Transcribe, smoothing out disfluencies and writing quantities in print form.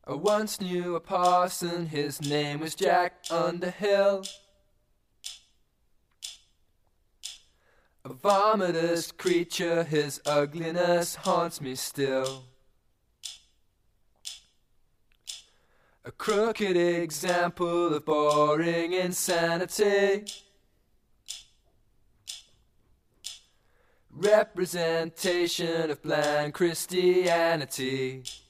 I once knew a parson, his name was Jack Underhill. A vomitous creature, his ugliness haunts me still. A crooked example of boring insanity. Representation of bland Christianity.